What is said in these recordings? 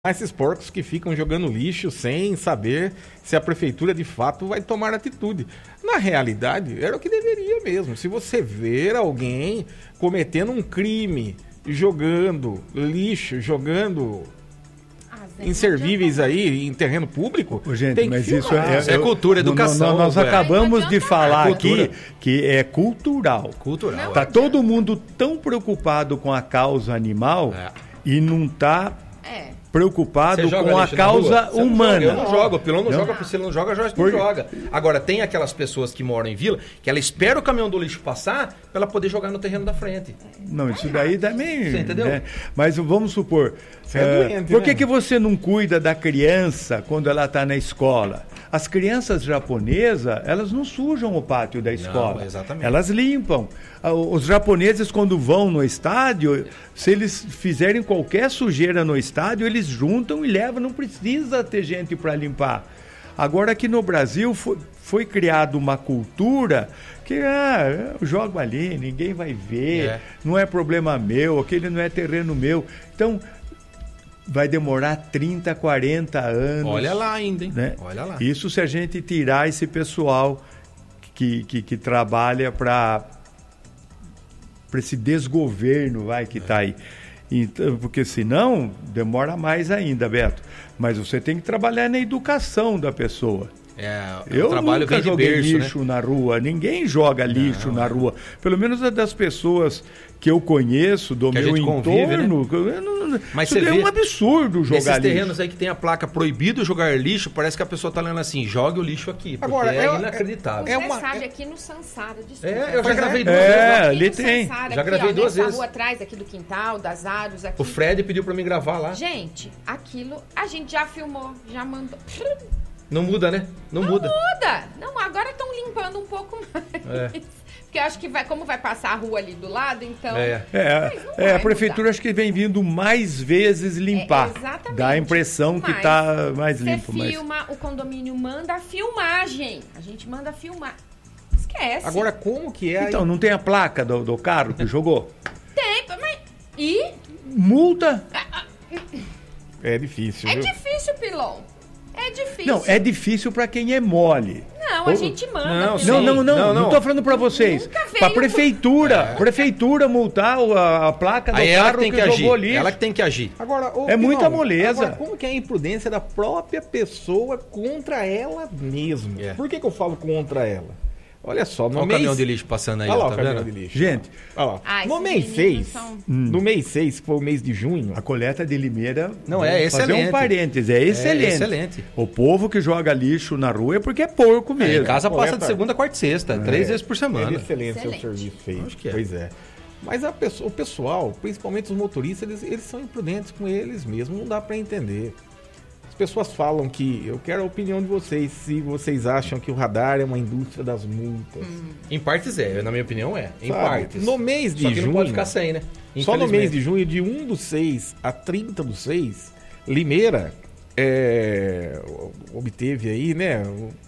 esses porcos que ficam jogando lixo sem saber se a prefeitura de fato vai tomar atitude. Na realidade, era o que deveria mesmo. Se você ver alguém cometendo um crime, jogando lixo, jogando inservíveis aí em terreno público, gente, tem que mas filmar. isso é cultura, educação. Nós acabamos de falar aqui que é cultural. Cultural. Tá todo mundo tão preocupado com a causa animal e não tá preocupado com a causa humana. Eu não jogo, o pilão não joga, se ele não joga, Jorge não joga. Agora, tem aquelas pessoas que moram em vila, que ela espera o caminhão do lixo passar para ela poder jogar no terreno da frente. Não, isso daí também... Você entendeu? Né? Mas vamos supor, por que você não cuida da criança quando ela está na escola? As crianças japonesas, elas não sujam o pátio da escola. Não, exatamente. Elas limpam. Os japoneses, quando vão no estádio, se eles fizerem qualquer sujeira no estádio, eles juntam e levam, não precisa ter gente para limpar. Agora aqui no Brasil foi criada uma cultura que eu jogo ali, ninguém vai ver, não é problema meu, aquele não é terreno meu. Então, vai demorar 30, 40 anos. Olha lá ainda, hein? Né? Olha lá. Isso se a gente tirar esse pessoal que trabalha para esse desgoverno que está aí. Então, porque senão demora mais ainda, Beto. Mas você tem que trabalhar na educação da pessoa. Eu trabalho nunca joguei berço, lixo, né? Na rua. Ninguém joga lixo na rua. Pelo menos das pessoas que eu conheço, do meu entorno. Convive, né? Mas isso é um absurdo jogar lixo. Esses terrenos aí que tem a placa proibido jogar lixo, parece que a pessoa tá lendo assim, jogue o lixo aqui. Agora, é inacreditável. Você sabe aqui no Sansara, desculpa. Eu já gravei duas vezes. Ali tem. Sansara, já gravei duas vezes. Rua atrás aqui do quintal, das árvores aqui. O Fred pediu pra mim gravar lá. Gente, aquilo a gente já filmou, já mandou. Não muda, né? Não muda. Não, agora estão limpando um pouco mais. Porque eu acho que como vai passar a rua ali do lado, então... a prefeitura acho que vem vindo mais vezes limpar. Exatamente. Dá a impressão que está mais limpo. Você filma, o condomínio manda a filmagem. A gente manda filmar. Esquece. Agora, como que é... Então, não tem a placa do carro que jogou? Tem, mas... E? Multa? É difícil, viu? É difícil, Pilon. É difícil. Não, é difícil para quem é mole. Não, a gente manda. Não tô falando para vocês. Para prefeitura. Prefeitura multar a placa do carro que jogou lixo. Ela que tem que agir. Agora, muita moleza. Agora, como que é a imprudência da própria pessoa contra ela mesma? Por que eu falo contra ela? Olha só, no mês... o caminhão de lixo passando aí, olha lá tá o caminhão vendo? de lixo. Gente, olha lá. No mês 6, no mês 6, que foi o mês de junho... A coleta de Limeira... Não, é excelente. Fazer um parênteses, é excelente. É excelente. O povo que joga lixo na rua é porque é porco mesmo. Em casa passa de segunda, quarta e sexta, 3 vezes por semana. É excelente o serviço feito. Acho que é. Pois é. Mas o pessoal, principalmente os motoristas, eles são imprudentes com eles mesmos, não dá para entender. As pessoas falam que, eu quero a opinião de vocês, se vocês acham que o radar é uma indústria das multas. Em partes na minha opinião em partes. No mês de junho... Só que junho... não pode ficar sem, né? Só no mês de junho, de 1/6 a 30/6, Limeira obteve aí, né,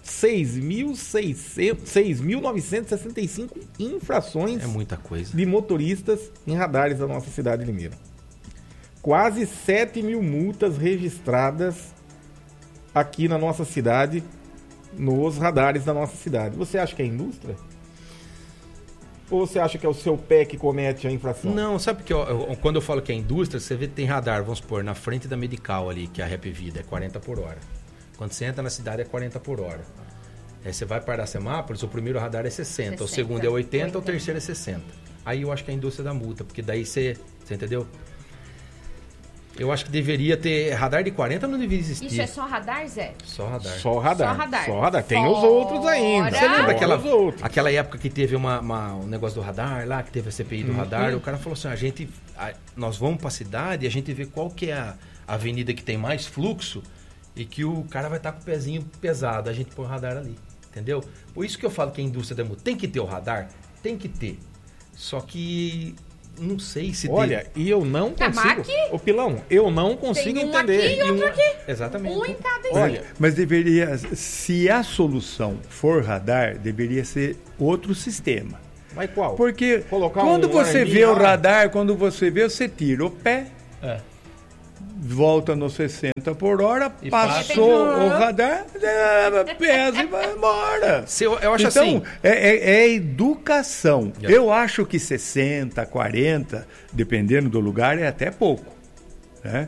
6.965 infrações muita coisa. De motoristas em radares da nossa cidade de Limeira. Quase 7.000 multas registradas aqui na nossa cidade, nos radares da nossa cidade. Você acha que é indústria? Ou você acha que é o seu pé que comete a infração? Não, sabe que quando eu falo que é indústria, você vê que tem radar, vamos supor, na frente da Medical ali, que é a Rap Vida, é 40 por hora. Quando você entra na cidade é 40 por hora. Aí você vai para a Semápolis, o primeiro radar é 60, o segundo é 80, o terceiro é 60. Aí eu acho que é a indústria da multa, porque daí você entendeu? Eu acho que deveria ter... Radar de 40 não deveria existir. Isso é só radar, Zé? Só radar. Só radar. Tem os outros ainda. Você lembra aquela época que teve um negócio do radar lá, que teve a CPI do radar? O cara falou assim, nós vamos pra cidade e a gente vê qual que é a avenida que tem mais fluxo e que o cara vai estar com o pezinho pesado. A gente põe o radar ali, entendeu? Por isso que eu falo que a indústria da multa tem que ter o radar, tem que ter. Só que... Não sei se olha, e eu não consigo... Ô, Pilão, eu não consigo entender. Aqui e outro aqui. Exatamente. Um em cada. Olha, mas deveria... Se a solução for radar, deveria ser outro sistema. Mas qual? Porque quando você vê o radar, você tira o pé volta nos 60 por hora, E passou o radar, pesa e vai embora. Eu acho então, assim... é educação. Eu acho que 60, 40, dependendo do lugar, é até pouco. Né?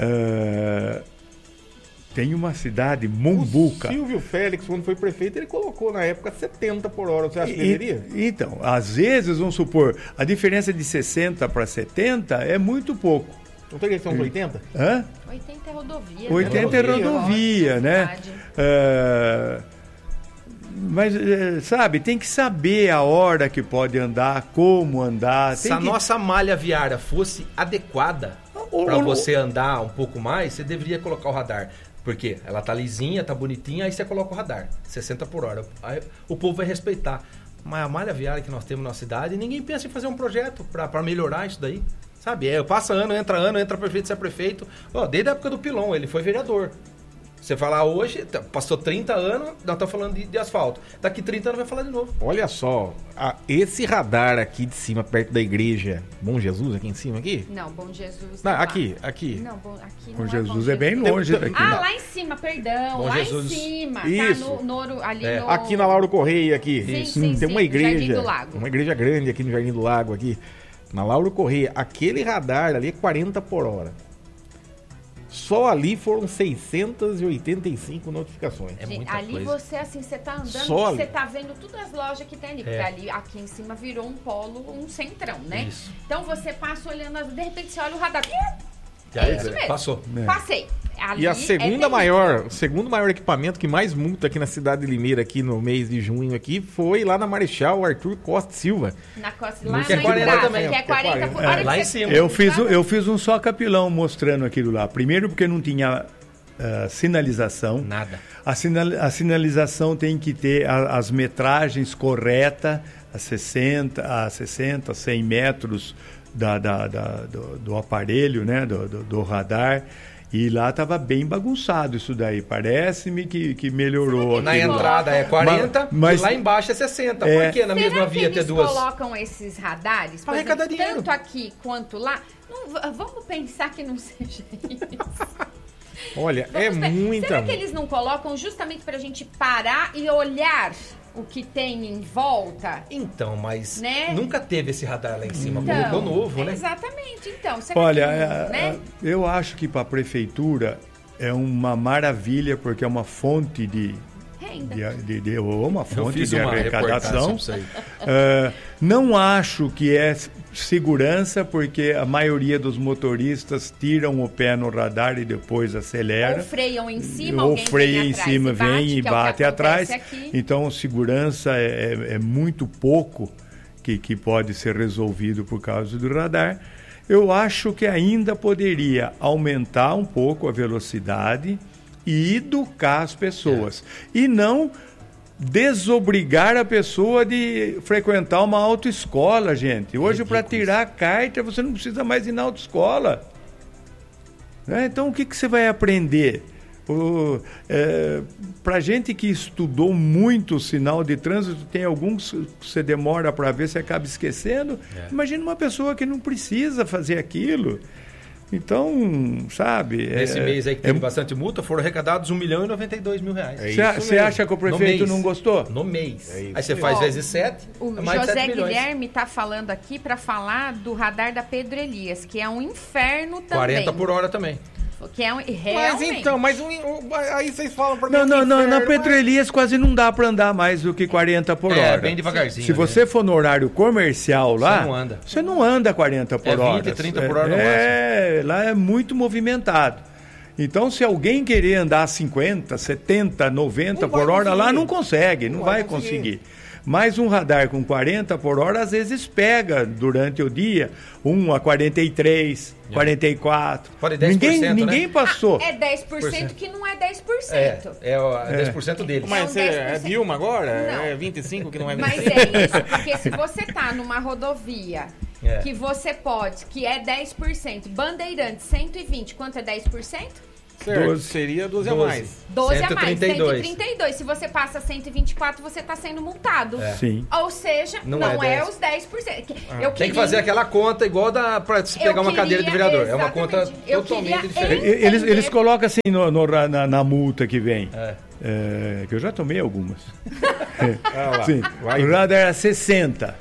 Tem uma cidade, Mumbuca. O Silvio Félix, quando foi prefeito, ele colocou na época 70 por hora. Você acha que deveria? Então, às vezes, vamos supor, a diferença de 60 para 70 é muito pouco. Não teria que ser uns 80? Hã? 80 é rodovia. 80 é rodovia, né? Mas, sabe, tem que saber a hora que pode andar, como andar. Se a nossa malha viária fosse adequada para você andar um pouco mais, você deveria colocar o radar. Porque ela tá lisinha, tá bonitinha, aí você coloca o radar, 60 por hora. Aí o povo vai respeitar. Mas a malha viária que nós temos na cidade, ninguém pensa em fazer um projeto para melhorar isso daí. Sabe, passa ano, entra prefeito, sai prefeito. Desde a época do Pilon, ele foi vereador. Você falar hoje, passou 30 anos, nós estamos falando de asfalto. Daqui 30 anos vai falar de novo. Olha só, esse radar aqui de cima, perto da igreja, Bom Jesus, aqui em cima, aqui? Não, Bom Jesus. Não, aqui. Não, aqui Bom não Jesus é bem longe daqui. lá em cima, perdão. Bom lá Jesus. em cima. Isso. Tá ali no... Aqui na Lauro Correia, aqui. Sim, Tem uma no Jardim igreja. do Lago. Uma igreja grande aqui no Jardim do Lago, aqui. Na Lauro Correia. Aquele radar ali é 40 por hora. Só ali foram 685 notificações. É muita ali coisa. você tá andando, Só você ali. tá vendo todas as lojas que tem ali. Porque ali, aqui em cima virou um polo, um centrão, né? Isso. Então você passa olhando, de repente você olha o radar. Já É isso mesmo. Passou. Passei. Ali E a é segundo maior equipamento que mais multa aqui na cidade de Limeira, aqui no mês de junho, aqui, foi lá na Marechal Arthur Costa Silva. Na costa lá Que é na 40 entrada, também. que é 40 por hora. lá em cima. Eu fiz um só capilão mostrando aquilo lá. Primeiro porque não tinha sinalização. Nada. A sinalização tem que ter as metragens corretas, a 60, 100 metros do aparelho, né, do radar. E lá estava bem bagunçado isso daí. Parece-me que melhorou. Na aquilo lá. entrada é 40, mas e lá embaixo é 60. É. Por que na mesma via ter eles duas? colocam esses radares, Pra por exemplo, arrecadar dinheiro. tanto aqui quanto lá? Vamos pensar que não seja isso. Olha, muita. Será que eles não colocam justamente pra gente parar e olhar o que tem em volta? Então, mas Né? nunca teve esse radar lá em cima. Então, Colocou novo, né? Exatamente. Então, será Olha, que, né? eu acho que para a prefeitura é uma maravilha, porque é uma fonte de Renda. uma fonte de uma arrecadação. reportagem sobre isso aí. Não acho que é segurança, porque a maioria dos motoristas tiram o pé no radar e depois acelera. Ou freiam em cima, Ou alguém freia vem em atrás cima, e bate, vem e que é o que bate acontece atrás. aqui. Então, segurança é muito pouco que pode ser resolvido por causa do radar. Eu acho que ainda poderia aumentar um pouco a velocidade e educar as pessoas. E não desobrigar a pessoa de frequentar uma autoescola, gente. Hoje, para tirar a carta, você não precisa mais ir na autoescola. Né? Então, o que você vai aprender? Para gente que estudou muito o sinal de trânsito, tem alguns que você demora para ver, você acaba esquecendo. Imagina uma pessoa que não precisa fazer aquilo. Então, sabe... Nesse mês aí que teve bastante multa, foram arrecadados R$1.092.000. Você acha que o prefeito não gostou? No mês. É isso Aí você mesmo. faz Ó, vezes 7, O é mais de 7 José milhões. Guilherme está falando aqui para falar do radar da Pedro Elias, que é um inferno também. 40 por hora também. Que é Mas realmente. então, aí vocês falam pra mim. Não, na inferno, Pedro Elias quase não dá para andar mais do que 40 por hora. Bem devagarzinho. Se você for no horário comercial lá, não anda. você não anda 40 por 20, hora. 30 por hora no Lá é muito movimentado. Então, se alguém querer andar 50, 70, 90 Não por vai hora lá, conseguir. não consegue, não vai conseguir. Mas um radar com 40 por hora, às vezes pega durante o dia 1 a 43, 44. Pode 10%, Ninguém passou. É 10% que não é 10%. É 10% deles. Mas É um é 10%. Dilma agora? Não. É 25 que não é 25? Mas é isso, porque se você tá numa rodovia É. que você pode, que é 10%, Bandeirantes 120, quanto é 10%? Certo, 12. seria 12 a mais. 12 a mais, 132. 132. Se você passa 124, você está sendo multado. Sim. Ou seja, Não não é é 10. os 10%. Tem que fazer aquela conta igual pra se pegar uma cadeira de vereador. É uma conta exatamente. Eu totalmente queria diferente. Eles colocam assim na multa que vem. É. Que eu já tomei algumas. Ah, lá. Sim. Vai. O radar era 60.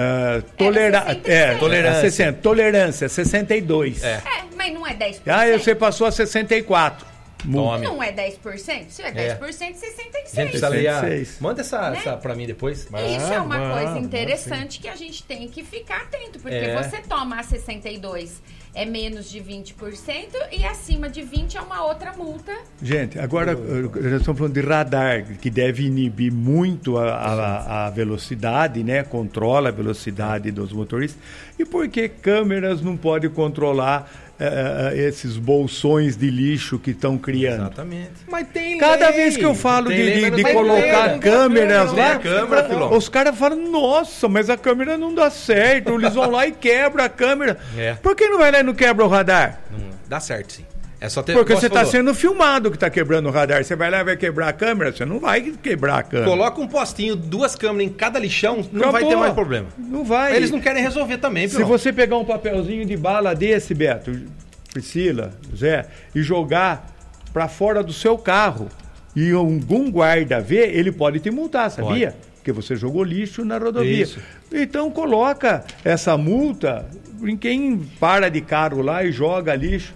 Tolerância. 60. Tolerância, 62. É. Mas não é 10%. Você passou a 64. Multa. Tome. Não é 10%? Se é 10%, 66%. Gente, precisa ler a... 66. Manda essa pra mim depois. Isso é uma coisa vamos, interessante que a gente tem que ficar atento, porque É. você tomar 62 é menos de 20% e acima de 20% é uma outra multa. Gente, agora já estamos falando de radar, que deve inibir muito a velocidade, né? Controla a velocidade dos motoristas. E por que câmeras não podem controlar esses bolsões de lixo que estão criando? Exatamente. Mas tem Cada lei. vez que eu falo Tem de, lei, de- mas não de tem colocar lei, câmeras não lá, tem câmera, filão. os caras falam, nossa, mas a câmera não dá certo. Eles vão lá e quebram a câmera. É. Por que não vai lá e não quebra o radar? Dá certo, sim. É só ter... Porque igual você está falou. sendo filmado que está quebrando o radar. Você vai lá e vai quebrar a câmera, você não vai quebrar a câmera. Coloca um postinho, 2 câmeras em cada lixão, não Acabou. vai ter mais problema. Não vai. Eles não querem resolver também, Se Pilão. você pegar um papelzinho de bala desse, Beto, Priscila, Zé, e jogar para fora do seu carro e algum guarda ver, ele pode te multar, sabia? Porque você jogou lixo na rodovia. Isso. Então coloca essa multa em quem para de carro lá e joga lixo.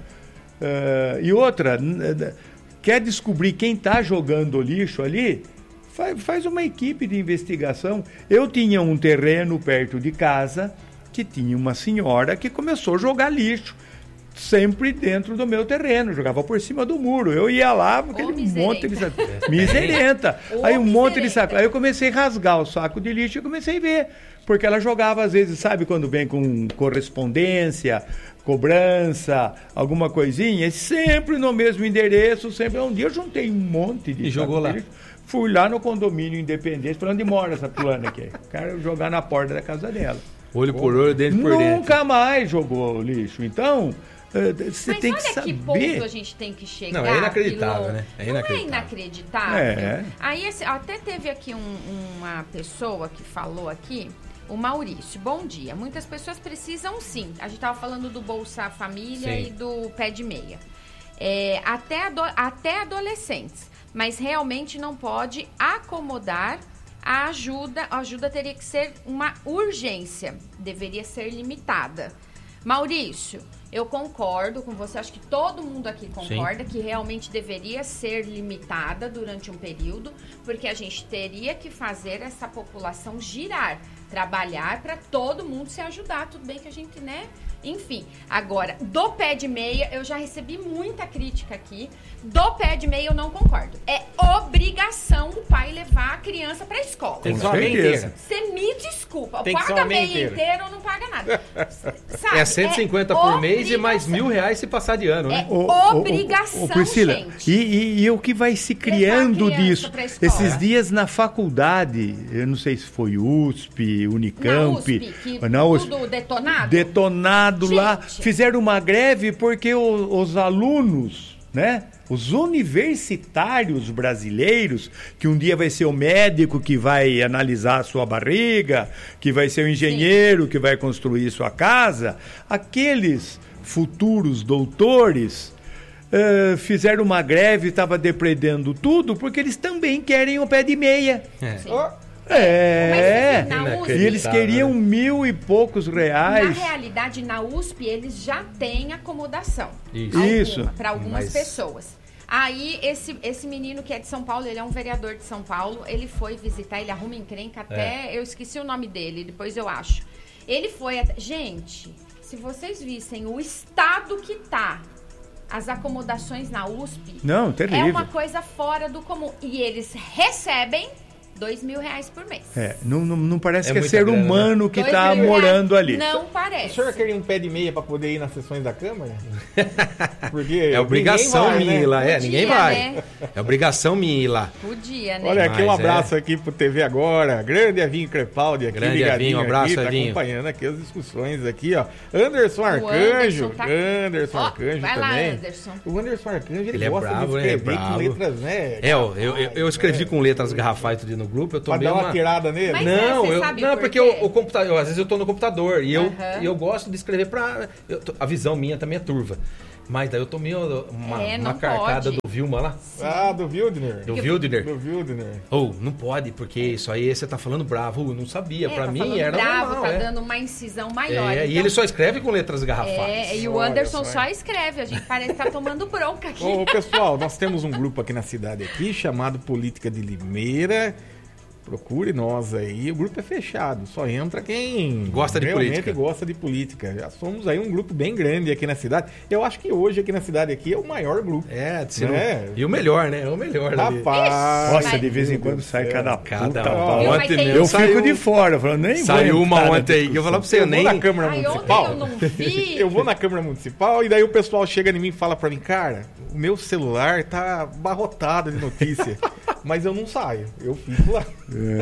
E outra, quer descobrir quem está jogando lixo ali? Faz uma equipe de investigação. Eu tinha um terreno perto de casa que tinha uma senhora que começou a jogar lixo sempre dentro do meu terreno, jogava por cima do muro. Eu ia lá, aquele monte de saco. Miserenta. Aí um monte de saco. Aí eu comecei a rasgar o saco de lixo e comecei a ver. Porque ela jogava, às vezes, sabe, quando vem com correspondência, cobrança, alguma coisinha, e sempre no mesmo endereço, sempre. Um dia eu juntei um monte de E saco jogou de lá. lixo. Fui lá no condomínio Independência, falando onde mora essa fulana aqui. O cara jogar na porta da casa dela. Olho por olho, dente por dente. Nunca mais jogou lixo. Então, você Mas tem olha que saber. que ponto a gente tem que chegar. Não, é inacreditável, Pilon. né? É Não inacreditável. é inacreditável. É. Aí até teve aqui uma pessoa que falou aqui, o Maurício. Bom dia. Muitas pessoas precisam sim. A gente estava falando do Bolsa Família Sim. e do pé de meia. Até adolescentes. Mas realmente não pode acomodar a ajuda. A ajuda teria que ser uma urgência. Deveria ser limitada. Maurício, eu concordo com você, acho que todo mundo aqui concorda que realmente deveria ser limitada durante um período, porque a gente teria que fazer essa população girar, trabalhar para todo mundo se ajudar. Tudo bem que a gente, né? Enfim, agora, do pé de meia, eu já recebi muita crítica aqui. Do pé de meia eu não concordo. É obrigação o pai levar a criança para a escola. Tem que ser Com uma meia certeza. inteira. Você me desculpa, Tem que ser paga uma meia meia inteira. inteira ou não paga nada. Sabe? É 150 por mês e mais obrigação. R$1.000 se passar de ano, né? Obrigação, Priscila, gente. E o que vai se criando Levar a criança disso? pra escola. Esses dias na faculdade, eu não sei se foi USP, Unicamp, Na USP, que tudo detonado? detonado lá, Gente. fizeram uma greve porque os alunos, né? Os universitários brasileiros, que um dia vai ser o médico que vai analisar a sua barriga, que vai ser o engenheiro que vai construir sua casa, aqueles futuros doutores fizeram uma greve, estava depredando tudo, porque eles também querem o pé de meia. É. Mas, assim, na USP, E eles queriam 1.000 e poucos reais. Na realidade, na USP, eles já têm acomodação. Isso. Para algumas Mas- pessoas. Aí, esse menino que é de São Paulo, ele é um vereador de São Paulo, ele foi visitar, ele arruma encrenca até, eu esqueci o nome dele, depois eu acho. Ele foi até... Gente, se vocês vissem o estado que tá as acomodações na USP... Não, terrível. É uma coisa fora do comum. E eles recebem R$2.000 por mês. Não parece É que é muita ser grana, humano que está R$2.000 morando ali. Não O parece. senhor queria um pé de meia para poder ir nas sessões da Câmara? Porque É obrigação ninguém vai, minha ir né? lá. Podia, Ninguém vai. né? É obrigação minha ir lá. Podia, né? Olha aqui, um Mas abraço aqui pro TV Agora. Grande Evinho Crepaldi aqui, Grande ligadinho Evinho, um abraço, aqui, tá Evinho. acompanhando aqui as discussões aqui, ó. Anderson Arcanjo. Anderson tá- Anderson Ó, Arcanjo vai lá, também. Anderson. O Anderson Arcanjo, ele Ele é gosta bravo, de né? É escrever com bravo. letras, né? Eu escrevi com letras garrafais tudo no grupo, eu Pra tomei dar uma tirada nele. Mas Não, você sabe não, por porque quê? o computador, às vezes eu tô no computador e Aham. eu gosto de escrever a visão minha também é turva. Mas daí eu tomei uma não carcada pode. do Vilma lá, Ah, do Wildner. do Wildner. Do Wildner. Não pode, porque isso aí você tá falando bravo. Eu não sabia, pra tá mim falando era bravo, normal. tá é. dando uma incisão maior. E ele só escreve com letras garrafais. E o Olha Anderson só, só escreve. A gente parece que tá tomando bronca aqui. Ô, pessoal, nós temos um grupo aqui na cidade aqui chamado Política de Limeira. Procure nós aí. O grupo é fechado, só entra quem Gosta de realmente política. gosta de política. Já somos aí um grupo bem grande aqui na cidade. Eu acho que hoje aqui na cidade aqui é o maior grupo. De ser É. E o melhor, né? É o melhor ali. Rapaz! Nossa, Mas- de vez em quando sai cada puta. Cada pau. Viu, mas ontem tem- mesmo Eu saiu, fico de fora, falando, nem vou saiu uma entrar na ontem aí que eu discussão. falava pra você, Eu eu nem... vou na Câmara Ai, ontem Municipal. eu não vi. Eu vou na Câmara Municipal e daí o pessoal chega em mim e fala pra mim, cara, o meu celular tá abarrotado de notícia, mas eu não saio, eu fico lá.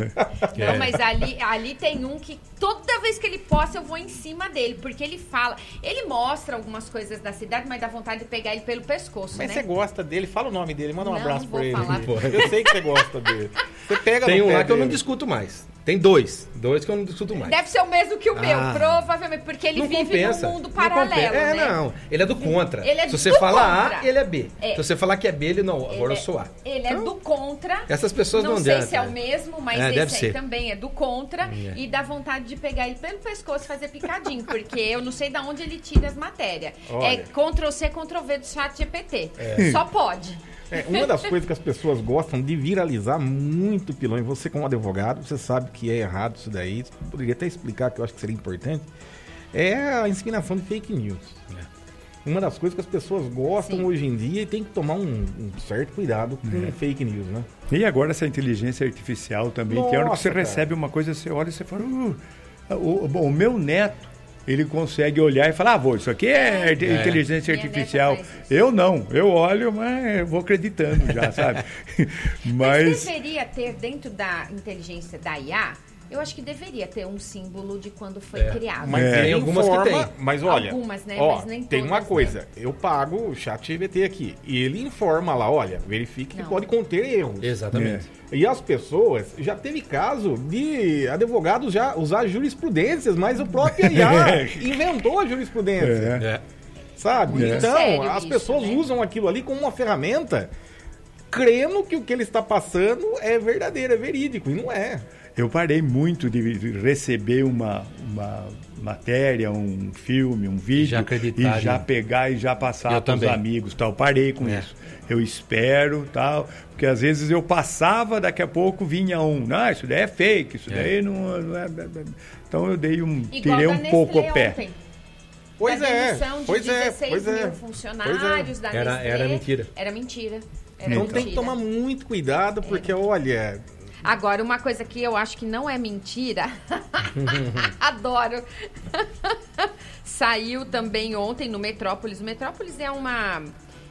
Não, mas ali tem um que toda vez que ele posta eu vou em cima dele, porque ele fala, ele mostra algumas coisas da cidade, mas dá vontade de pegar ele pelo pescoço, Mas né? você gosta dele, fala o nome dele, manda um Não abraço vou pra ele. falar. Eu sei que você gosta dele. Você pega Tem no um pé lá que eu não dele. discuto mais. Tem dois que eu não discuto mais. Deve ser o mesmo que o meu, Ah. provavelmente, porque ele Não vive compensa. num mundo Não paralelo, compensa. né? Não. Ele é do contra. Ele é Se você do falar contra. A, ele é B. É. Se você falar que é B, ele não. Agora eu sou A. Ele é do contra. Essas pessoas não sei adianta, se é o né? mesmo, mas É, deve esse aí ser. também é do contra. É. E dá vontade de pegar ele pelo pescoço e fazer picadinho, porque eu não sei de onde ele tira as matérias. Olha. É Ctrl-C, Ctrl-V do chat GPT. Só pode. Uma das coisas que as pessoas gostam de viralizar muito, Pilão, e você como advogado, você sabe que é errado isso daí, você poderia até explicar, que eu acho que seria importante, é a inseminação de fake news. Uma das coisas que as pessoas gostam Sim. hoje em dia e tem que tomar um certo cuidado com fake news, né? E agora essa inteligência artificial também, que a hora que Nossa, você cara. recebe uma coisa, você olha e você fala, o meu neto, ele consegue olhar e falar, isso aqui é inteligência Minha artificial. neta faz isso. Eu não, eu olho, mas eu vou acreditando já, sabe? Mas deveria ter, dentro da inteligência da IA, eu acho que deveria ter um símbolo de quando foi criado. Mas É. tem Tem algumas que informa, tem. mas olha, Algumas, né? ó, Mas nem tem todas, uma né? coisa, eu pago o chat GPT aqui, e ele informa lá, olha, verifique que Não. pode conter erros. Exatamente. E as pessoas, já teve caso de advogados já usar jurisprudências, mas o próprio IA inventou a jurisprudência, É. sabe? Muito Então, sério as isso, pessoas né? usam aquilo ali como uma ferramenta, crendo que o que ele está passando é verdadeiro, é verídico, e não é. Eu parei muito de receber uma matéria, um filme, um vídeo Já acreditar, e já né? pegar e já passar Eu para os também. amigos, tal. Parei com É. isso. Eu espero, tal, porque às vezes eu passava, daqui a pouco vinha isso daí é fake, isso daí não é. Então eu dei tirei da um pouco o Nestlé pé. ontem. Pois da é, demissão de pois é, 16 pois é. mil funcionários da Era- Nestlé. era mentira. Era mentira. Era Então mentira. tem que tomar muito cuidado, porque, olha, Agora, uma coisa que eu acho que não é mentira, adoro, saiu também ontem no Metrópolis. O Metrópolis é uma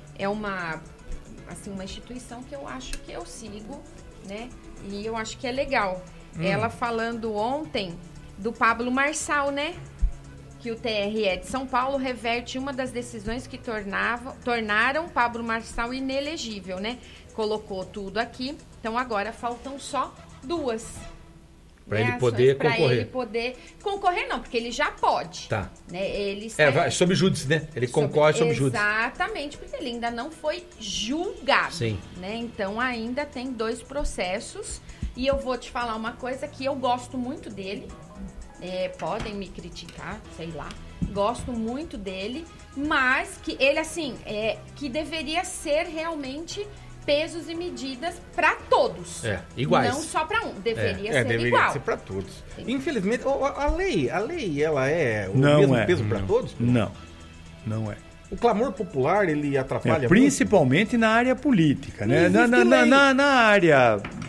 instituição que eu acho que eu sigo, né? E eu acho que é legal. Ela falando ontem do Pablo Marçal, né? Que o TRE de São Paulo reverte uma das decisões que tornaram Pablo Marçal inelegível, né? Colocou tudo aqui. Então agora faltam só 2. Pra ele poder Pra concorrer. ele poder concorrer, não, porque ele já pode. Tá. Né? Ele Sob júdice, né? Ele concorre sob júdice. Exatamente, porque ele ainda não foi julgado. Sim. Né? Então ainda tem 2 processos. E eu vou te falar uma coisa que eu gosto muito dele. Podem me criticar, sei lá. Gosto muito dele, mas que ele, assim, que deveria ser realmente pesos e medidas para todos. Iguais. Não só para um. Deveria ser deveria igual. ser para todos. Infelizmente, a lei, ela é o Não mesmo é. peso para todos? Não é. O clamor popular, ele atrapalha muito? Principalmente na área política, né? Não existe lei. Na área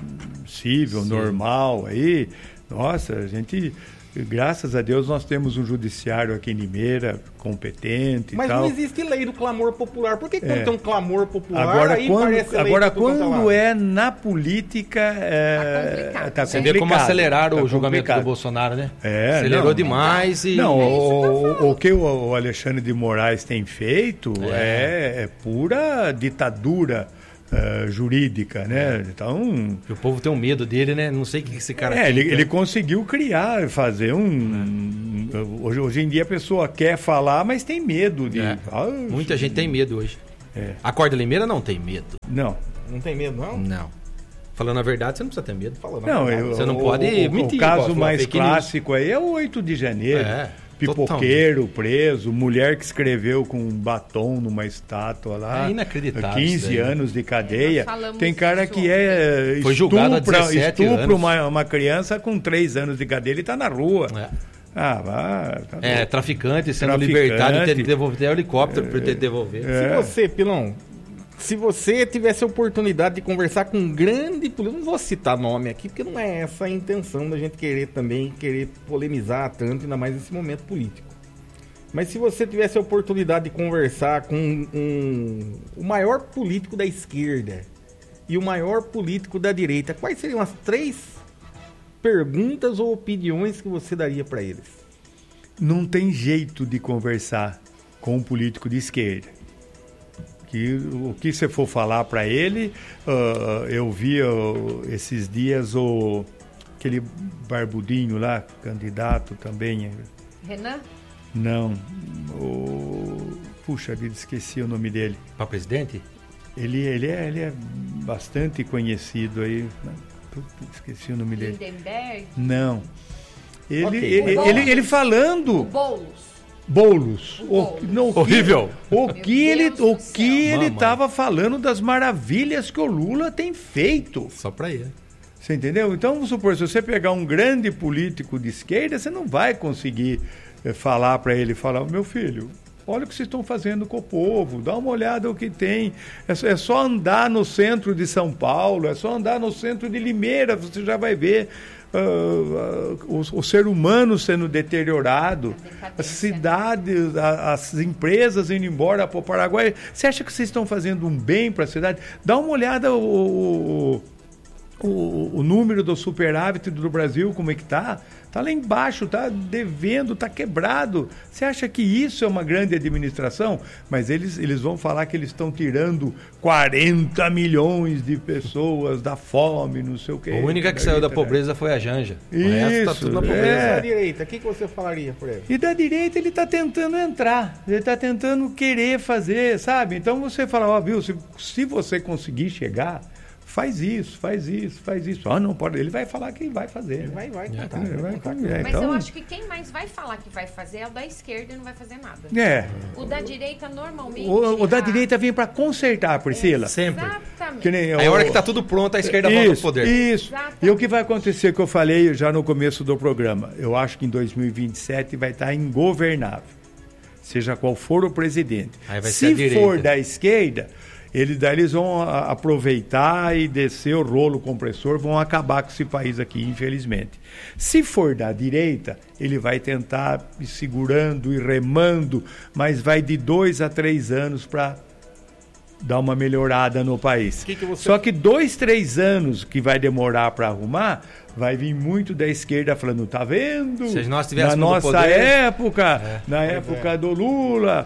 possível, normal aí. Nossa, a gente... Graças a Deus nós temos um judiciário aqui em Limeira competente. Mas e tal. não existe lei do clamor popular. Por que quando tem um clamor popular Agora, aí parece lei quando é na política, Tá Você vê como aceleraram o julgamento do Bolsonaro, né? Acelerou demais e... Não, o que o Alexandre de Moraes tem feito é pura ditadura jurídica, né? Então... O povo tem um medo dele, né? Não sei o que esse cara... ele conseguiu fazer Hoje em dia a pessoa quer falar, mas tem medo de... Muita gente tem medo hoje. Acorda Limeira não tem medo. Não. Não tem medo, não? Não. Falando a verdade, você não precisa ter medo. Você não pode mentir. O caso mais clássico aí é o 8 de janeiro. Pipoqueiro preso, mulher que escreveu com um batom numa estátua lá. É inacreditável. 15 anos de cadeia. Tem cara que foi julgado há 17 estupra anos. uma criança com 3 anos de cadeia, ele está na rua. Traficante sendo libertado e ter que devolver o helicóptero para ter que devolver. Se você, Pilão, se você tivesse a oportunidade de conversar com um grande político, não vou citar nome aqui, porque não é essa a intenção da gente querer polemizar tanto, ainda mais nesse momento político. Mas se você tivesse a oportunidade de conversar com o maior político da esquerda e o maior político da direita, quais seriam as 3 perguntas ou opiniões que você daria para eles? Não tem jeito de conversar com um político de esquerda. O que você for falar para ele, eu vi esses dias aquele barbudinho lá, candidato também. Renan? Não. Puxa vida, esqueci o nome dele. Para presidente? Ele é bastante conhecido aí. Esqueci o nome dele. Lindenberg? Não. Ele falando. Boulos. Horrível. O que ele estava falando das maravilhas que o Lula tem feito. Só para ele. Você entendeu? Então, vamos supor, se você pegar um grande político de esquerda, você não vai conseguir falar para ele, meu filho, olha o que vocês estão fazendo com o povo, dá uma olhada no que tem. É só andar no centro de São Paulo, é só andar no centro de Limeira, você já vai ver o ser humano sendo deteriorado, as cidades, as empresas indo embora para o Paraguai. Você acha que vocês estão fazendo um bem para a cidade? Dá uma olhada o número do superávit do Brasil, como é que está? Está lá embaixo, está devendo, está quebrado. Você acha que isso é uma grande administração? Mas eles vão falar que eles estão tirando 40 milhões de pessoas da fome, não sei o quê. A única que saiu da pobreza foi a Janja. Isso, o resto tá tudo na pobreza. Da direita, o que você falaria por ele? E da direita ele está tentando entrar, ele está tentando querer fazer, sabe? Então você fala, viu, se você conseguir chegar... Faz isso. Não pode. Ele vai falar que vai fazer. Ele vai contar. Mas eu acho que quem mais vai falar que vai fazer é o da esquerda e não vai fazer nada. O da direita normalmente... O da direita vem para consertar, Priscila. Sempre. Exatamente. Aí a hora que está tudo pronto, a esquerda volta ao poder. Isso. Exatamente. E o que vai acontecer, que eu falei já no começo do programa, eu acho que em 2027 vai estar ingovernável. Seja qual for o presidente. Aí vai ser a direita. Se for da esquerda... Eles vão aproveitar e descer o rolo compressor, vão acabar com esse país aqui, infelizmente. Se for da direita, ele vai tentar ir segurando e remando, mas vai de 2 a 3 anos para dar uma melhorada no país. Só que 2, 3 anos que vai demorar para arrumar, vai vir muito da esquerda falando, tá vendo? Se nós tivéssemos na nossa poder, época, na época do Lula,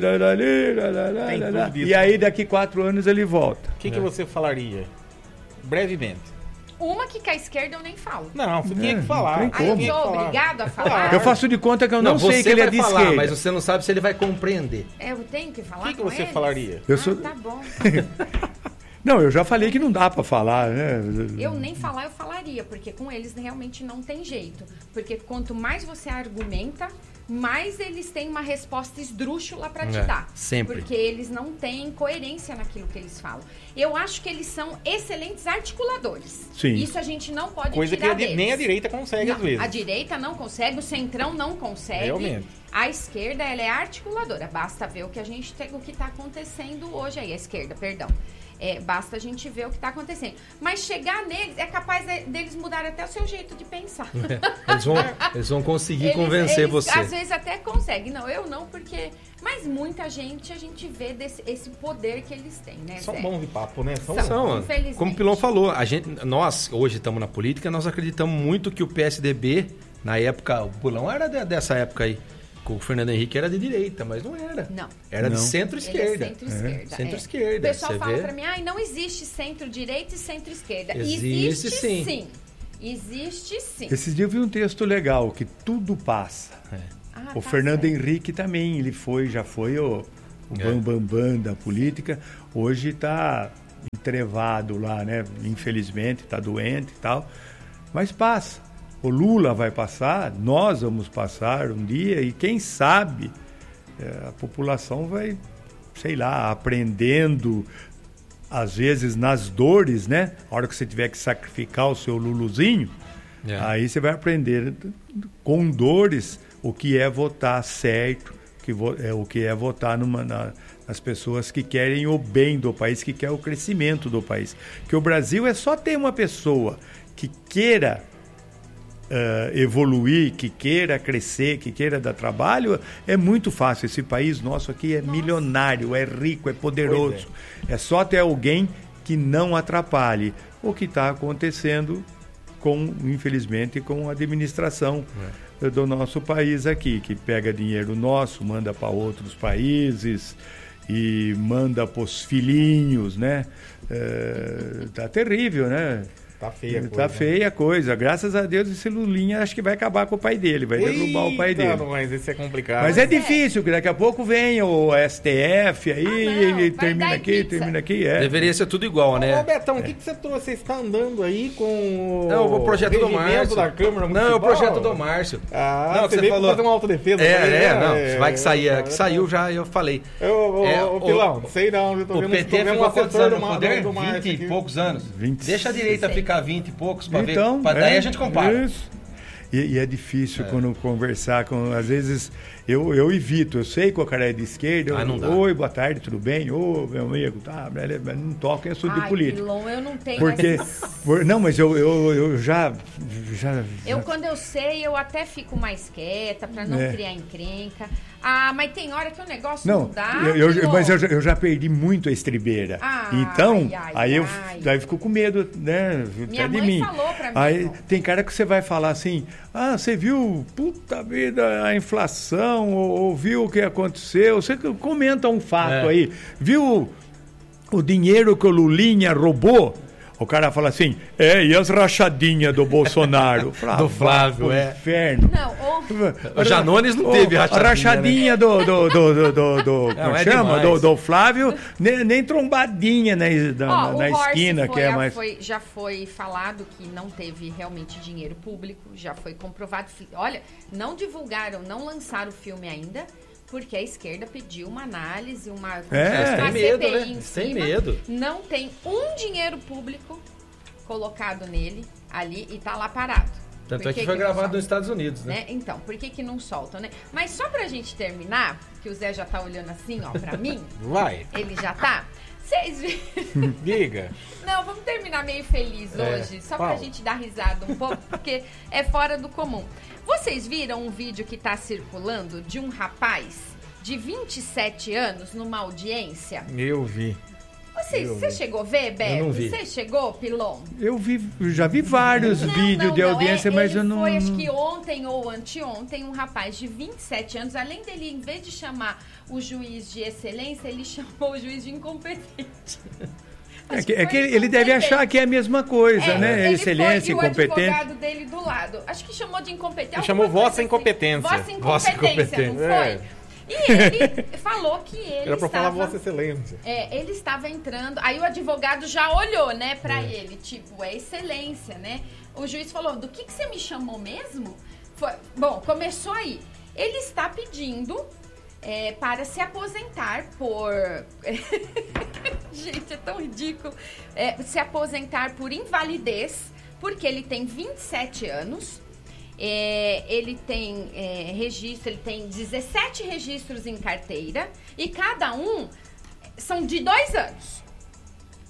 e aí daqui 4 anos ele volta. O que você falaria? Brevemente. Uma que a esquerda eu nem falo. Não, você tinha que falar. Tem como. Eu sou obrigado a falar? Eu faço de conta que eu não sei que ele é de falar, esquerda. mas você não sabe se ele vai compreender. Eu tenho que falar O que com você eles? falaria? Tá bom. Não, eu já falei que não dá para falar, né? Eu nem falar, eu falaria, porque com eles realmente não tem jeito. Porque quanto mais você argumenta, mais eles têm uma resposta esdrúxula para te dar. Sempre. Porque eles não têm coerência naquilo que eles falam. Eu acho que eles são excelentes articuladores. Sim. Isso a gente não pode Coisa tirar que deles. nem a direita consegue, às vezes. A direita não consegue, o centrão não consegue. Realmente. A esquerda, ela é articuladora. Basta ver o que o que está acontecendo hoje aí, a esquerda, perdão. Basta a gente ver o que está acontecendo. Mas chegar neles é capaz deles mudarem até o seu jeito de pensar. Eles vão conseguir convencer você. Às vezes até conseguem. Não, eu não, porque... Mas muita gente, a gente vê esse poder que eles têm, né, São Zé? bons de papo, né? São, infelizmente. como o Pilon falou, nós hoje estamos na política, nós acreditamos muito que o PSDB, na época, o Pilon era dessa época aí. O Fernando Henrique era de direita, mas não era. Não. Era de centro-esquerda. Ele é centro-esquerda. Centro-esquerda. O pessoal Você fala vê? pra mim, não existe centro-direita e centro-esquerda. Existe sim. Existe sim. Esses dias eu vi um texto legal, que tudo passa. O Fernando Henrique também, ele já foi o bambambam da política. Hoje está entrevado lá, né? Infelizmente, está doente e tal. Mas passa. O Lula vai passar, nós vamos passar um dia e quem sabe a população vai, sei lá, aprendendo, às vezes nas dores, né? A hora que você tiver que sacrificar o seu Luluzinho, aí você vai aprender com dores o que é votar certo, o que é votar nas pessoas que querem o bem do país, que querem o crescimento do país. Que o Brasil é só ter uma pessoa que queira evoluir, que queira crescer, que queira dar trabalho, é muito fácil. Esse país nosso aqui é milionário, é rico, é poderoso. É só ter alguém que não atrapalhe o que está acontecendo infelizmente, com a administração do nosso país aqui, que pega dinheiro nosso, manda para outros países e manda para os filhinhos, né? Tá terrível, né? Tá feia a coisa. Tá feia a coisa. Graças a Deus, esse Lulinha acho que vai acabar com o pai dele, vai derrubar o pai dele. Mas esse é complicado. Mas é difícil, que daqui a pouco vem o STF aí, e termina aqui. Deveria ser tudo igual, né? Ô, Betão, o que você trouxe? Você está andando aí com o projeto do Márcio. Da Câmara Municipal? Não, é o projeto do Márcio. Não, você falou fazer uma autodefesa. Vai que saía, que saiu já, eu falei. Ô, Pilão, sei não, eu tô vendo o PT ficou há quantos anos no poder? do Márcio 20 e poucos anos. 20. Deixa a direita ficar 20 e poucos para ver. Então, Daí a gente compara. Isso. E é difícil quando conversar com... Às vezes eu evito, eu sei que o cara é de esquerda. Não dá. Oi, boa tarde, tudo bem? Ô, meu amigo, tá, não toca em assunto de política. Pilon, eu não tenho Não, mas eu já... Quando eu sei, eu até fico mais quieta para não criar encrenca. Mas tem hora que o negócio não dá. Mas eu já perdi muito a estribeira. Então, eu fico com medo, né? Minha de mãe mim. falou pra mim. Aí tem cara que você vai falar assim, você viu, puta vida, a inflação, ou viu o que aconteceu, você comenta um fato aí, viu o dinheiro que o Lulinha roubou? O cara fala assim, e as rachadinhas do Bolsonaro? Do Flávio, inferno. O Janones não teve rachadinha. A rachadinha, né? do Flávio, nem trombadinha na esquina, que é mais... Já foi falado que não teve realmente dinheiro público, já foi comprovado. Olha, não divulgaram, não lançaram o filme ainda, porque a esquerda pediu uma análise, uma tem medo, CPI né? em Tem cima. medo. Não tem um dinheiro público colocado nele ali e tá lá parado. Tanto é que foi gravado nos Estados Unidos, né? Então, por que não soltam, né? Mas só pra gente terminar, que o Zé já tá olhando assim, ó, pra mim. Vai. Ele já tá. Vocês viram? Diga. Não, vamos terminar meio feliz hoje, só pra gente dar risada um pouco, porque é fora do comum. Vocês viram um vídeo que tá circulando de um rapaz de 27 anos numa audiência? Eu vi. Você chegou a ver, Beto? Eu não vi. Você chegou, Pilon? Eu já vi vários vídeos de audiência, mas eu não... Foi, acho que ontem ou anteontem, um rapaz de 27 anos, além dele, em vez de chamar o juiz de excelência, ele chamou o juiz de incompetente. Ele deve achar que é a mesma coisa, né? Excelência, incompetente. E o advogado dele do lado. Acho que chamou de incompetente. Ele chamou vossa incompetência. Vossa incompetência, não foi? E ele falou que ele era pra falar Vossa Excelência. Ele estava entrando. Aí o advogado já olhou, né, pra ele. Tipo, excelência, né? O juiz falou, do que você me chamou mesmo? Bom, começou aí. Ele está pedindo para se aposentar por... Gente, é tão ridículo. Se aposentar por invalidez, porque ele tem 27 anos... ele tem registro, ele tem 17 registros em carteira e cada um são de 2 anos.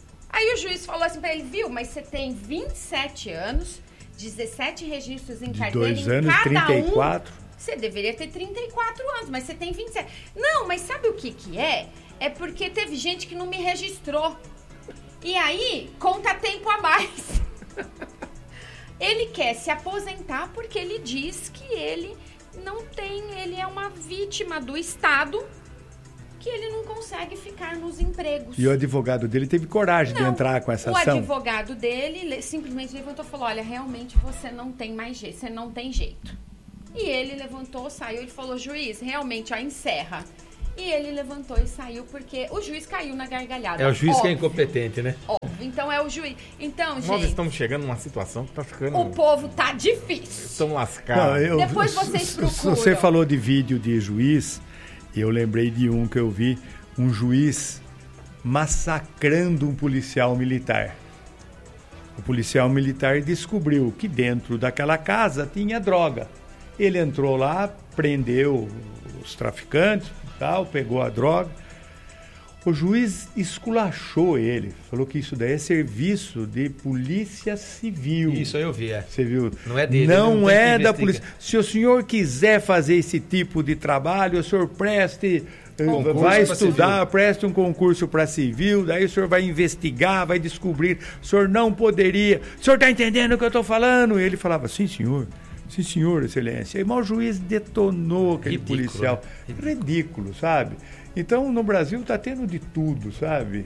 Aí o juiz falou assim pra ele, viu, mas você tem 27 anos, 17 registros em carteira, 2 anos, em cada 34. você deveria ter 34 anos, mas você tem 27. Não, mas sabe o que que é? É porque teve gente que não me registrou. E aí, conta tempo a mais. Ele quer se aposentar porque ele diz que ele não tem, ele é uma vítima do Estado, que ele não consegue ficar nos empregos. E o advogado dele teve coragem de entrar com essa ação? O advogado dele simplesmente levantou e falou, olha, realmente você não tem mais jeito, você não tem jeito. E ele levantou, saiu, ele falou, juiz, realmente, ó, encerra. E ele levantou e saiu porque o juiz caiu na gargalhada. É o juiz óbvio, que é incompetente, né? Óbvio, então é o juiz. Então, Nós gente, estamos chegando numa situação que tá ficando... o povo tá difícil. Estão lascados. Depois vocês procuram. Você falou de vídeo de juiz, eu lembrei de um que eu vi, um juiz massacrando um policial militar. O policial militar descobriu que dentro daquela casa tinha droga. Ele entrou lá, prendeu os traficantes, tal, pegou a droga. O juiz esculachou ele, falou que isso daí é serviço de polícia civil. Isso aí eu vi, é. Você viu? Não é dele. Não é da polícia. Se o senhor quiser fazer esse tipo de trabalho, o senhor preste, vai estudar, preste um concurso para civil, daí o senhor vai investigar, vai descobrir. O senhor não poderia. O senhor está entendendo o que eu estou falando? E ele falava, sim, senhor. Sim, senhor, excelência. Mas o juiz detonou aquele policial. Né? Ridículo, sabe? Então, no Brasil está tendo de tudo, sabe?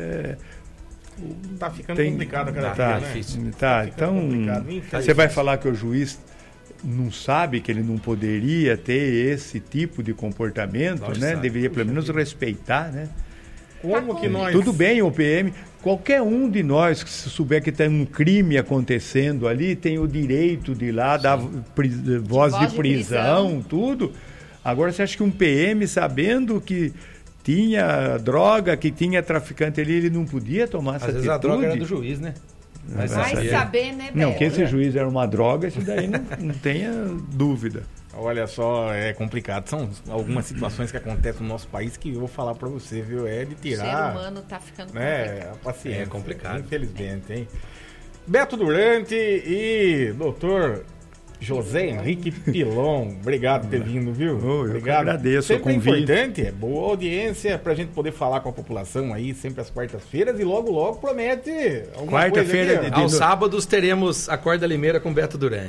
Tá ficando complicado cada dia, né? Difícil. Tá, então, você vai falar que o juiz não sabe que ele não poderia ter esse tipo de comportamento, Lógico, né? sabe. Deveria pelo menos respeitar, né? Como que nós... Tudo bem, o PM, qualquer um de nós que se souber que tem um crime acontecendo ali, tem o direito de ir lá, dar voz de prisão, tudo. Agora, você acha que um PM, sabendo que tinha droga, que tinha traficante ali, ele não podia tomar essa atitude? Às vezes a droga era do juiz, né? Vai saber, né, Beto? Não, que esse juiz era uma droga, isso daí não tenha dúvida. Olha só, é complicado. São algumas situações que acontecem no nosso país que eu vou falar pra você, viu? É de tirar... O ser humano tá ficando complicado. A paciência. É complicado. Infelizmente, hein? Beto Durante e doutor José Henrique Pilon. Obrigado por ter vindo, viu? Eu que agradeço o sempre convite. importante, é boa audiência pra gente poder falar com a população aí, sempre às quartas-feiras, e logo promete alguma Quarta-feira coisa aqui, de- Aos sábados teremos a Corda Limeira com Beto Durante.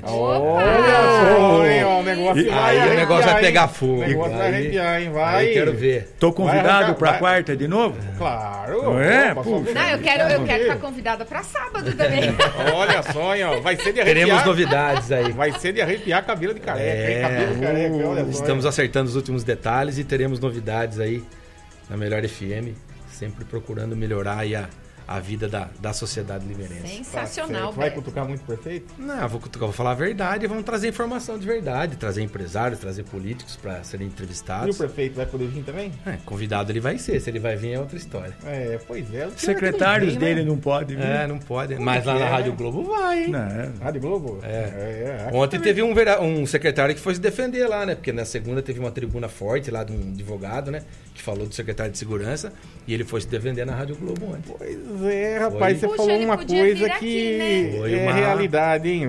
Olha só, hein, ó, o negócio E- vai aí o negócio vai arrepiar, pegar hein? fogo. O negócio vai Aí- arrepiar, hein? Vai. Aí quero ver. Tô convidado Vai, para vai. quarta de novo? Claro. É, Opa, puxa. só Não, eu quero estar convidada pra sábado também. Olha só, hein, ó. Vai ser de arrepiar. Teremos novidades aí. Vai ser de arrepiar cabelo de careca, hein? Cabelo de careca, olha só. Estamos acertando os últimos detalhes e teremos novidades aí na Melhor FM, sempre procurando melhorar aí a vida da sociedade limeirense. Sensacional, Vai Beto. cutucar muito prefeito? Não, vou falar a verdade e vamos trazer informação de verdade, trazer empresários, trazer políticos para serem E o entrevistados. prefeito vai poder vir também? Convidado ele vai ser, se ele vai vir é outra história. É, pois é. Secretários dele não podem vir. Não pode. Mas lá na Rádio Globo vai, hein? Não. Rádio Globo? Ontem teve um secretário que foi se defender lá, né? Porque na segunda teve uma tribuna forte lá de um advogado, né? Que falou do secretário de segurança e ele foi se defender na Rádio Globo ontem. Pois é, rapaz, você Puxa, falou ele uma podia coisa vir aqui, que né? Foi é uma- realidade, hein?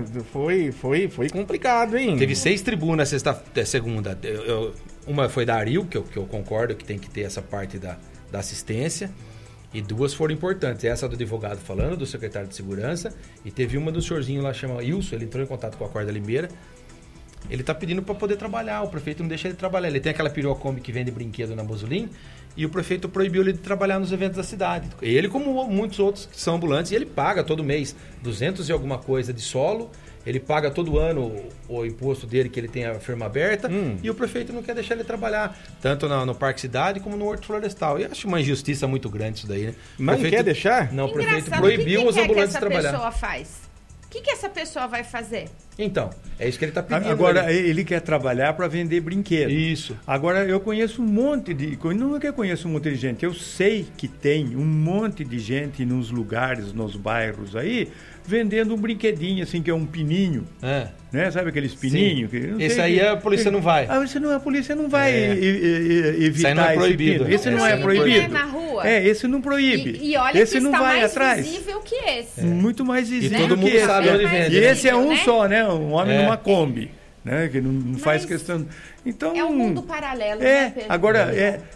Foi complicado, hein? Teve 6 tribunas segunda. Uma foi da Aril, que eu concordo que tem que ter essa parte da assistência. E 2 foram importantes. Essa do advogado falando, do secretário de segurança. E teve uma do senhorzinho lá, chama Wilson. Ele entrou em contato com a Corda Limeira. Ele tá pedindo para poder trabalhar. O prefeito não deixa ele trabalhar. Ele tem aquela Pirocombi que vende brinquedo na Mozulim. E o prefeito proibiu ele de trabalhar nos eventos da cidade. Ele, como muitos outros que são ambulantes, e ele paga todo mês 200 e alguma coisa de solo. Ele paga todo ano o imposto dele, que ele tem a firma aberta. E o prefeito não quer deixar ele trabalhar. Tanto no Parque Cidade como no Horto Florestal. E eu acho uma injustiça muito grande isso daí, né? Não quer deixar? Não, o prefeito Engraçado, proibiu o que os que ambulantes de essa trabalhar. pessoa faz? O que essa pessoa vai fazer? Então, é isso que ele está pedindo. Agora, ele quer trabalhar para vender brinquedos. Isso. Agora, eu conheço um monte de... Não é que eu conheço um monte de gente. Eu sei que tem um monte de gente nos lugares, nos bairros aí, vendendo um brinquedinho, assim, que é um pininho. Né? Sabe aqueles pininhos? Esse aí a polícia não vai. A polícia não vai evitar não é proibido. Esse não é proibido. Na rua. Esse não proíbe. E olha esse que não está vai mais atrás. visível que esse. Muito mais visível todo mundo que esse. sabe onde vende. E esse é um né? só, né? Um homem numa Kombi. Né? Que não faz questão. Então, é um mundo paralelo, né, Pedro? Agora,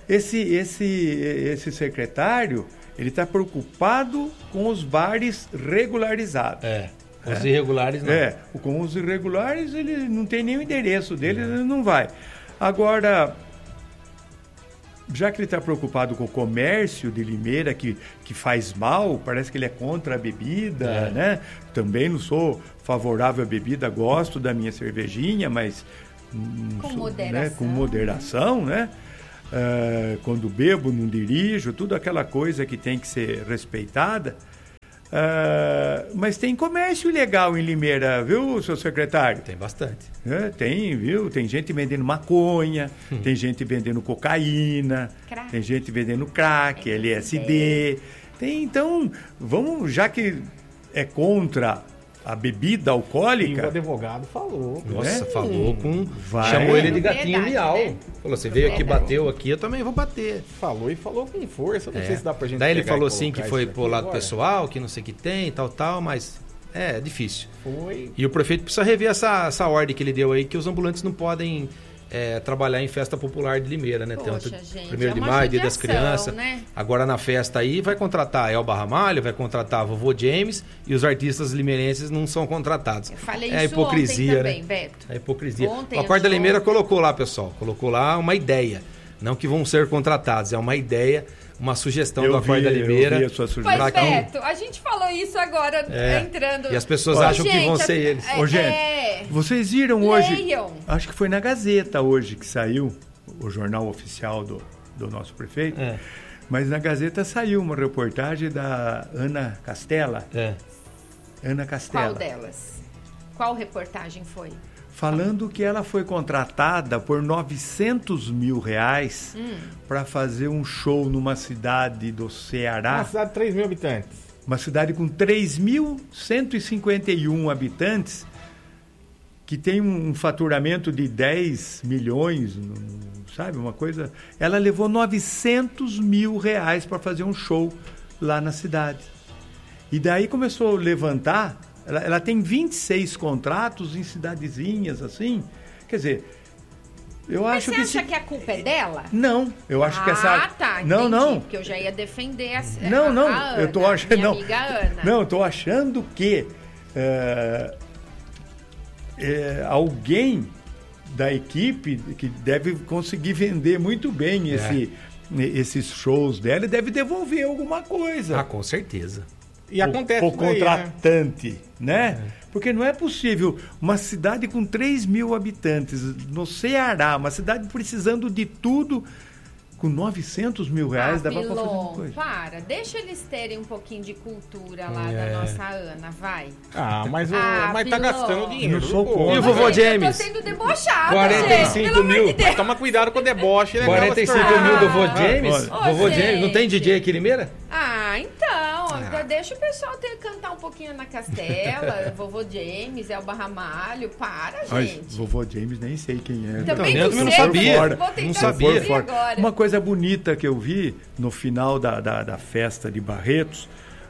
esse secretário, ele está preocupado com os bares regularizados. Os irregulares não. Com os irregulares, ele não tem nem o endereço dele, ele não vai. Agora, já que ele está preocupado com o comércio de Limeira, que faz mal, parece que ele é contra a bebida, né? Também não sou favorável à bebida, gosto da minha cervejinha, mas... com moderação, né? Quando bebo, não dirijo, tudo aquela coisa que tem que ser respeitada. Mas tem comércio ilegal em Limeira, viu, seu secretário? Tem bastante. Tem, viu? Tem gente vendendo maconha, tem gente vendendo cocaína, tem gente vendendo crack, LSD. Então, vamos, já que é contra a bebida alcoólica... E o advogado falou. Nossa, falou com... Chamou ele de gatinho miau. Né? Falou, você veio aqui, bateu aqui, eu também vou bater. Falou com força, não sei se dá pra gente... Daí ele falou assim que foi pro lado pessoal, que não sei o que tem, tal, mas é difícil. Foi. E o prefeito precisa rever essa ordem que ele deu aí, que os ambulantes não podem... trabalhar em festa popular de Limeira, né? Poxa, gente, 1º de maio, Dia das Crianças. Né? Agora na festa aí vai contratar Elba Ramalho, vai contratar Vovô James e os artistas limeirenses não são contratados. Eu falei a isso hipocrisia, ontem também, né? Beto. É a hipocrisia. Ontem, o Acorda Limeira colocou lá, pessoal, colocou lá uma ideia. Não que vão ser contratados, é uma ideia, uma sugestão do Acorda Limeira. Eu vi a sua sugestão. Pois, Beto, a gente falou isso agora, entrando... E as pessoas acham que vão ser eles. Gente, vocês viram hoje... Leiam. Acho que foi na Gazeta hoje que saiu, o jornal oficial do nosso prefeito. Mas na Gazeta saiu uma reportagem da Ana Castela. Ana Castela. Qual delas? Qual reportagem foi? Falando que ela foi contratada por R$900 mil para fazer um show numa cidade do Ceará. Uma cidade de 3 mil habitantes. Uma cidade com 3.151 habitantes, que tem um faturamento de 10 milhões, sabe? Uma coisa... Ela levou R$900 mil para fazer um show lá na cidade. E daí começou a levantar... Ela tem 26 contratos em cidadezinhas, assim. Quer dizer, eu Mas acho você que... acha que a culpa é dela? Não, eu acho que essa... tá, não, entendi, não. Porque eu já ia defender a Ana, eu tô achando... minha amiga Ana. Não, eu tô achando que alguém da equipe que deve conseguir vender muito bem esses shows dela e deve devolver alguma coisa. Ah, com certeza. E acontece o contratante, né? Porque não é possível uma cidade com 3 mil habitantes no Ceará, uma cidade precisando de tudo, com R$900 mil dá para fazer uma coisa. Para, deixa eles terem um pouquinho de cultura lá da nossa Ana, vai. Mas tá gastando dinheiro. Não sou contra. E o Vovô James? Eu tô sendo debochado, 45 mil. Mas toma cuidado com o deboche, né? 45 mil do Vovô James? Vovô James, não tem DJ aqui em Limeira? Deixa o pessoal cantar um pouquinho na Castela, Vovô James, Elba Ramalho, para, gente. Mas Vovô James nem sei quem é. Também eu não sabia. Não sabia. Agora. Uma coisa bonita que eu vi no final da festa de Barretos,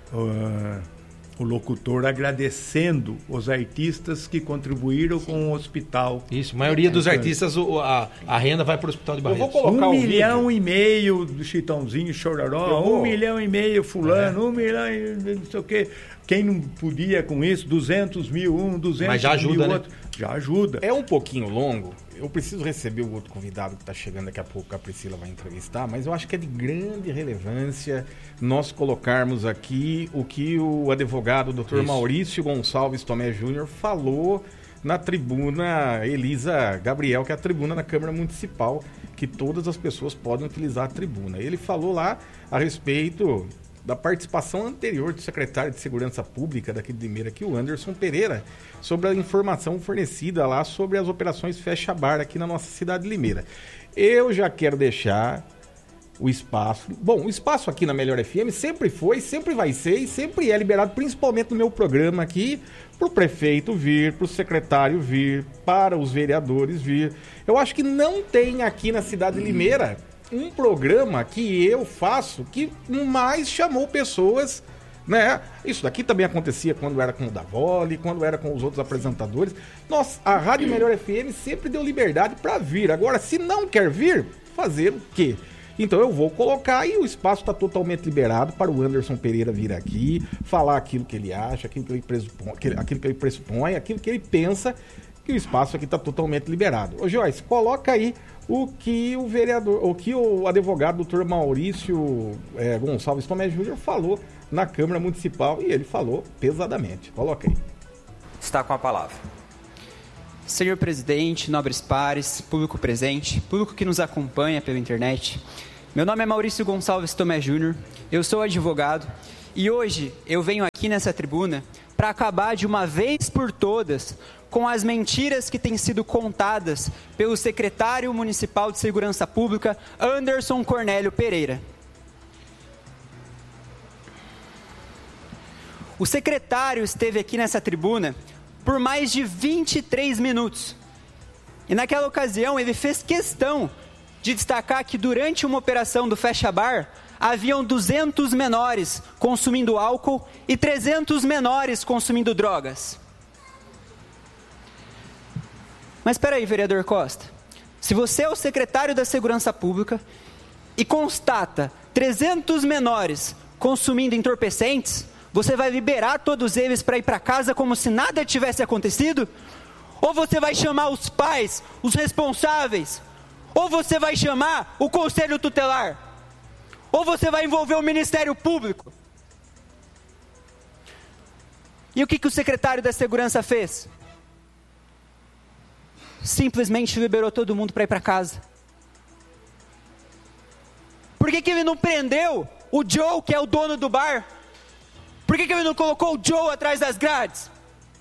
o locutor agradecendo os artistas que contribuíram com o hospital. Isso, a maioria dos artistas, a renda vai para o Hospital de Barretos. Eu vou colocar 1,5 milhão do Chitãozinho Chororó, 1,5 milhão fulano, 1 milhão e não sei o quê. Quem não podia com isso, 200 mil, 200 Mas já ajuda, mil outro. Já ajuda. É um pouquinho longo. Eu preciso receber o outro convidado que está chegando daqui a pouco, a Priscila vai entrevistar, mas eu acho que é de grande relevância nós colocarmos aqui o que o advogado Dr. Maurício Gonçalves Tomé Júnior falou na tribuna Elisa Gabriel, que é a tribuna da Câmara Municipal, que todas as pessoas podem utilizar a tribuna. Ele falou lá a respeito da participação anterior do secretário de Segurança Pública daqui de Limeira, aqui, o Anderson Pereira, sobre a informação fornecida lá sobre as operações Fecha Bar aqui na nossa cidade de Limeira. Eu já quero deixar o espaço... Bom, o espaço aqui na Melhor FM sempre foi, sempre vai ser e sempre é liberado, principalmente no meu programa aqui, para o prefeito vir, para o secretário vir, para os vereadores vir. Eu acho que não tem aqui na cidade de Limeira um programa que eu faço que mais chamou pessoas, né? Isso daqui também acontecia quando era com o Davoli, quando era com os outros apresentadores. Nossa, a Rádio Melhor FM sempre deu liberdade para vir. Agora, se não quer vir, fazer o quê? Então eu vou colocar e o espaço está totalmente liberado para o Anderson Pereira vir aqui, falar aquilo que ele acha, aquilo que ele pressupõe, aquilo que ele pensa, que o espaço aqui está totalmente liberado. Ô Joyce, coloca aí o que o advogado doutor Maurício Gonçalves Tomé Júnior falou na Câmara Municipal, e ele falou pesadamente. Coloca aí. Está com a palavra. Senhor presidente, nobres pares, público presente, público que nos acompanha pela internet, meu nome é Maurício Gonçalves Tomé Júnior, eu sou advogado e hoje eu venho aqui nessa tribuna para acabar de uma vez por todas com as mentiras que têm sido contadas pelo secretário municipal de Segurança Pública, Anderson Cornélio Pereira. O secretário esteve aqui nessa tribuna por mais de 23 minutos. E naquela ocasião ele fez questão de destacar que durante uma operação do Fecha Bar, haviam 200 menores consumindo álcool e 300 menores consumindo drogas. Mas espera aí, vereador Costa. Se você é o secretário da Segurança Pública e constata 300 menores consumindo entorpecentes, você vai liberar todos eles para ir para casa como se nada tivesse acontecido? Ou você vai chamar os pais, os responsáveis? Ou você vai chamar o Conselho Tutelar? Ou você vai envolver o Ministério Público? E o que o secretário da Segurança fez? Simplesmente liberou todo mundo para ir para casa. Por que ele não prendeu o Joe, que é o dono do bar? Por que ele não colocou o Joe atrás das grades?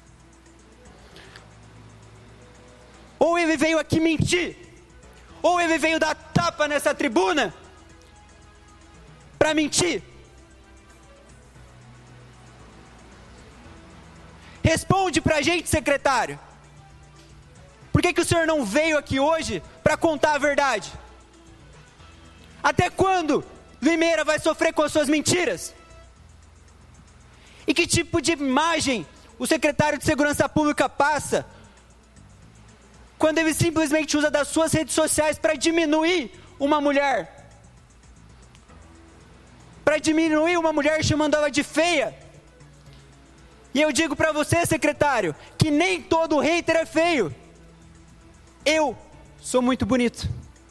Ou ele veio aqui mentir, ou ele veio dar tapa nessa tribuna para mentir. Responde para a gente, secretário. Por que o senhor não veio aqui hoje para contar a verdade? Até quando Limeira vai sofrer com as suas mentiras? E que tipo de imagem o secretário de Segurança Pública passa quando ele simplesmente usa das suas redes sociais para diminuir uma mulher? Para diminuir uma mulher chamando ela de feia? E eu digo para você, secretário, que nem todo hater é feio. Eu sou muito bonito.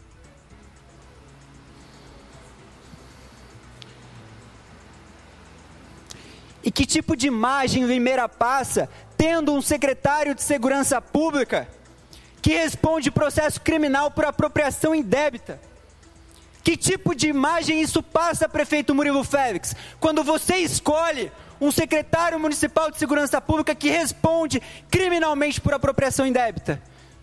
E que tipo de imagem Limeira passa tendo um secretário de Segurança Pública que responde processo criminal por apropriação indébita? Que tipo de imagem isso passa, prefeito Murilo Félix, quando você escolhe um secretário municipal de Segurança Pública que responde criminalmente por apropriação indébita?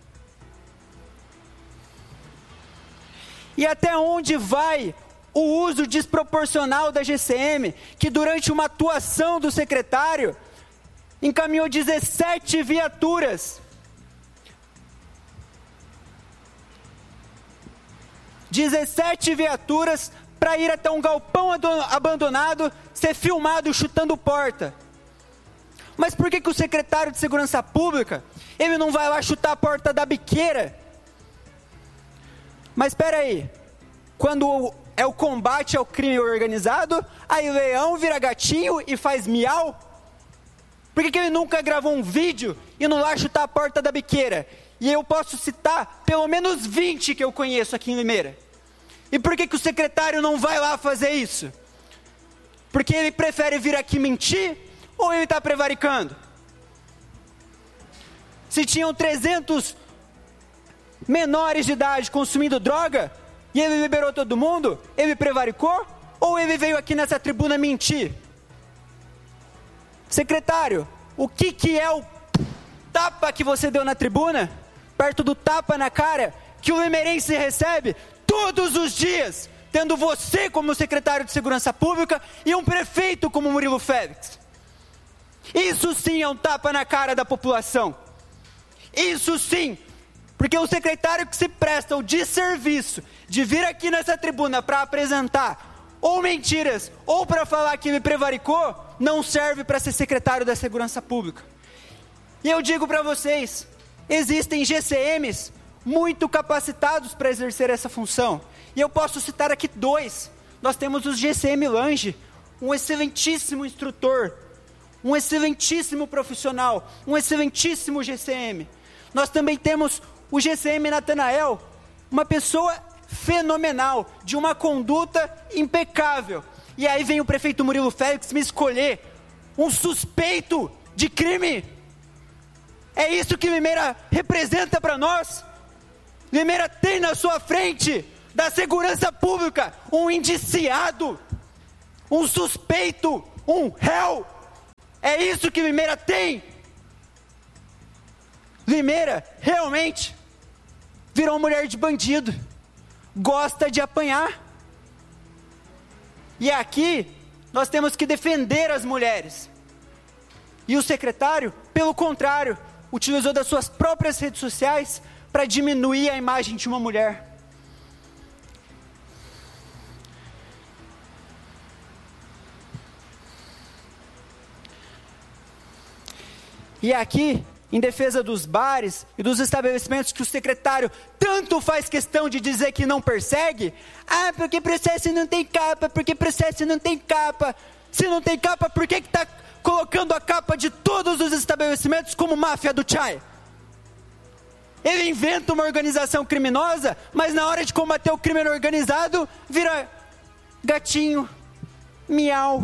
E até onde vai o uso desproporcional da GCM, que durante uma atuação do secretário, encaminhou 17 viaturas. 17 viaturas para ir até um galpão abandonado, ser filmado chutando porta. Mas por que o secretário de Segurança Pública, ele não vai lá chutar a porta da biqueira? Mas espera aí, quando é o combate ao crime organizado, aí o leão vira gatinho e faz miau? Por que ele nunca gravou um vídeo e não lá chutar a porta da biqueira? E eu posso citar pelo menos 20 que eu conheço aqui em Limeira. E por que o secretário não vai lá fazer isso? Porque ele prefere vir aqui mentir ou ele está prevaricando? Se tinham 300 menores de idade consumindo droga e ele liberou todo mundo, ele prevaricou ou ele veio aqui nessa tribuna mentir? Secretário, o que é o tapa que você deu na tribuna, perto do tapa na cara que o limeirense recebe todos os dias, tendo você como secretário de Segurança Pública e um prefeito como Murilo Félix? Isso sim é um tapa na cara da população. Isso sim, porque o secretário que se presta o desserviço de vir aqui nessa tribuna para apresentar ou mentiras ou para falar que me prevaricou, não serve para ser secretário da Segurança Pública. E eu digo para vocês, existem GCMs muito capacitados para exercer essa função. E eu posso citar aqui 2. Nós temos o GCM Lange, um excelentíssimo instrutor, um excelentíssimo profissional, um excelentíssimo GCM. Nós também temos o GCM Natanael, uma pessoa fenomenal, de uma conduta impecável. E aí vem o prefeito Murilo Félix me escolher um suspeito de crime. É isso que Limeira representa para nós? Limeira tem na sua frente da segurança pública um indiciado, um suspeito, um réu. É isso que Limeira tem. Limeira realmente virou mulher de bandido, gosta de apanhar. E aqui nós temos que defender as mulheres. E o secretário, pelo contrário, utilizou das suas próprias redes sociais para diminuir a imagem de uma mulher. E aqui, em defesa dos bares e dos estabelecimentos que o secretário tanto faz questão de dizer que não persegue, porque processo não tem capa, porque processo não tem capa. Se não tem capa, por que está colocando a capa de todos os estabelecimentos como máfia do Chai? Ele inventa uma organização criminosa, mas na hora de combater o crime organizado, vira gatinho, miau.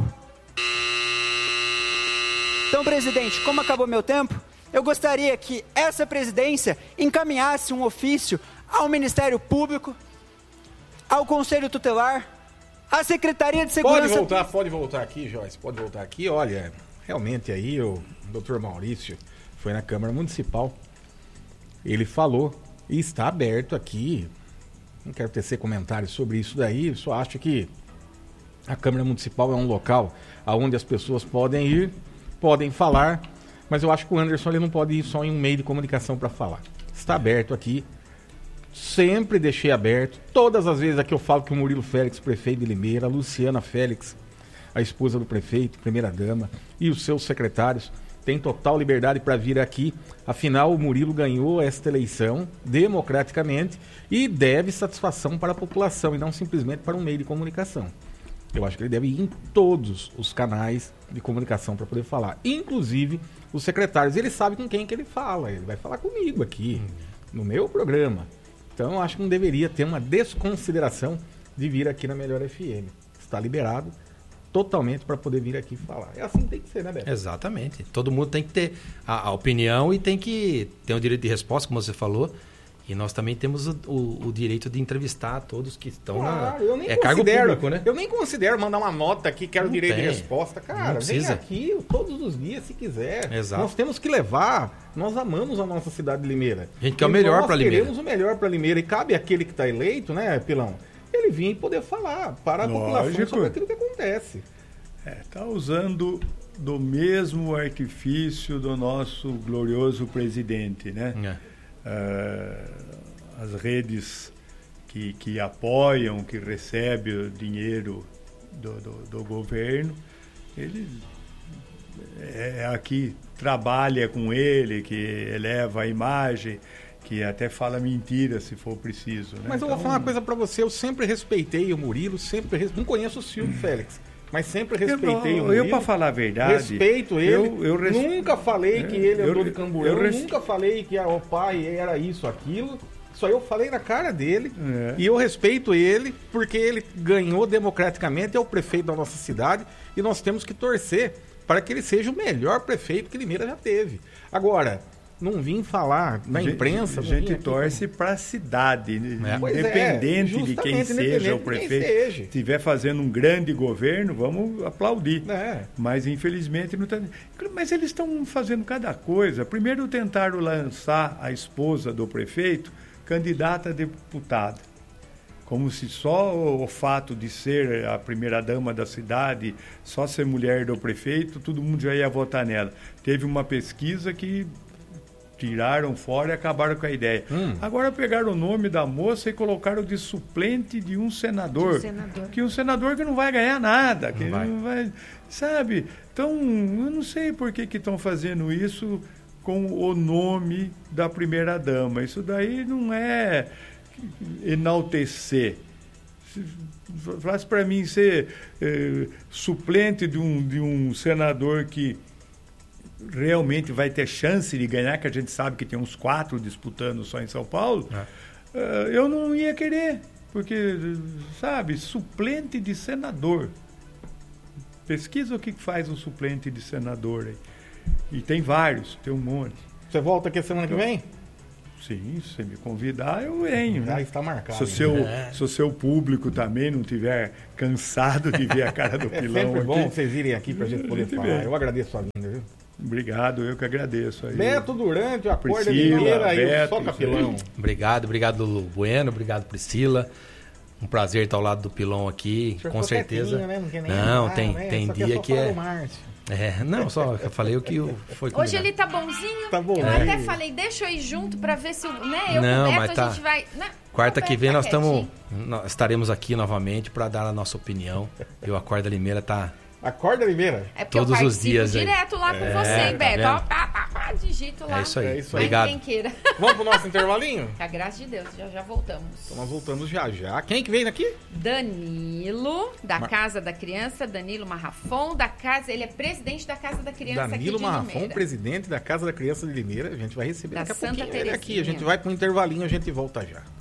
Então, presidente, como acabou meu tempo, eu gostaria que essa presidência encaminhasse um ofício ao Ministério Público, ao Conselho Tutelar, à Secretaria de Segurança... Pode voltar aqui, Joyce, pode voltar aqui. Olha, realmente aí o doutor Maurício foi na Câmara Municipal, ele falou, e está aberto aqui, não quero tecer comentários sobre isso daí, só acho que a Câmara Municipal é um local onde as pessoas podem ir, podem falar, mas eu acho que o Anderson ele não pode ir só em um meio de comunicação para falar. Está aberto aqui, sempre deixei aberto, todas as vezes aqui eu falo que o Murilo Félix, prefeito de Limeira, a Luciana Félix, a esposa do prefeito, primeira-dama, e os seus secretários, têm total liberdade para vir aqui, afinal o Murilo ganhou esta eleição democraticamente e deve satisfação para a população e não simplesmente para um meio de comunicação. Eu acho que ele deve ir em todos os canais de comunicação para poder falar, inclusive os secretários. Ele sabe com quem que ele fala, ele vai falar comigo aqui, no meu programa. Então eu acho que não deveria ter uma desconsideração de vir aqui na Melhor FM. Está liberado totalmente para poder vir aqui falar. É assim que tem que ser, né, Beto? Exatamente. Todo mundo tem que ter a opinião e tem que ter o direito de resposta, como você falou. E nós também temos o direito de entrevistar todos que estão eu nem cargo público, né? Eu nem considero mandar uma nota aqui, quero Não direito tem. de resposta. Cara, vem aqui todos os dias se quiser. Exato. Nós temos que levar. Nós amamos a nossa cidade de Limeira. A gente quer o melhor para Limeira. Nós queremos o melhor para Limeira. E cabe àquele que está eleito, né, Pilão? Ele vir e poder falar para a população sobre aquilo que acontece. Está usando do mesmo artifício do nosso glorioso presidente, né? As redes que apoiam, que recebem o dinheiro do governo, ele aqui trabalha com ele, que eleva a imagem, que até fala mentira se for preciso, né? Mas eu vou falar uma coisa para você, eu sempre respeitei o Murilo, não conheço o Silvio Félix, mas sempre respeitei o Murilo. Eu, para falar a verdade... Respeito ele. Nunca falei que ele andou de camburão. Nunca falei que o pai era isso, aquilo. Só eu falei na cara dele. E eu respeito ele, porque ele ganhou democraticamente, é o prefeito da nossa cidade. E nós temos que torcer para que ele seja o melhor prefeito que Limeira já teve. Agora, não vir falar na imprensa. A gente torce para a cidade, Pois independente de quem justamente, seja o independente de quem prefeito. seja. Estiver fazendo um grande governo, vamos aplaudir. É. Mas infelizmente não está. Mas eles estão fazendo cada coisa. Primeiro tentaram lançar a esposa do prefeito candidata a deputada. Como se só o fato de ser a primeira-dama da cidade, só ser mulher do prefeito, todo mundo já ia votar nela. Teve uma pesquisa que tiraram fora e acabaram com a ideia. Agora pegaram o nome da moça e colocaram de suplente de um senador. Que um senador que não vai ganhar nada, que não vai, sabe? Então, eu não sei por que estão fazendo isso com o nome da primeira-dama. Isso daí não é enaltecer. Falasse para mim ser suplente de um senador que realmente vai ter chance de ganhar, que a gente sabe que tem uns 4 disputando só em São Paulo, eu não ia querer, porque, sabe, suplente de senador. Pesquisa o que faz um suplente de senador aí. E tem vários, tem um monte. Você volta aqui a semana que vem? Sim, se você me convidar, eu venho. Já né? está marcado. Se o seu público também não estiver cansado de ver a cara do Pilão sempre aqui. bom vocês irem aqui para a gente poder Muito falar. bem. Eu agradeço a vinda, viu? Obrigado, eu que agradeço. Aí. Beto Durante, o Acorda Priscila, Limeira e o Beto, Só Capilão. Obrigado, Lulu Bueno, obrigado, Priscila. Um prazer estar ao lado do Pilão aqui, com certeza. Quietinho, né? Não quer nem Não, entrar, tem, né? tem Só dia só que falar é. do Márcio. Não, só eu falei o que foi combinado. Hoje ele tá bonzinho. Tá bom, Eu né? até falei, deixa eu ir junto pra ver se eu Não, com o mas Beto tá. a gente vai... Quarta O que Beto vem tá nós estaremos aqui novamente para dar a nossa opinião. E o Acorda Limeira tá. Acorda Limeira. É porque Todos eu os participo dias aí. direto lá com você, hein, tá Beto? vendo? Ó, pá, digito lá. É isso aí. É isso aí. Obrigado. Quem queira. Vamos pro nosso intervalinho? Com a graça de Deus, já voltamos. Então nós voltamos já. Quem que vem daqui? Danilo, da Casa da Criança, Danilo Marrafon, da Casa... Ele é presidente da Casa da Criança Danilo aqui de Marrafon, Limeira. presidente da Casa da Criança de Limeira. A gente vai receber Da daqui a Santa pouquinho ele aqui. A Terezinha. gente vai pro intervalinho, a gente volta já.